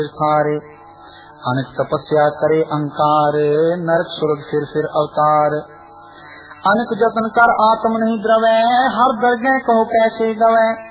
थारे अनेक तपस्या करे अहंकार, नरक स्वर्ग फिर अवतार। अनेक जतन कर आत्म नहीं द्रवे, हर दर्गे कहो कैसे गवे।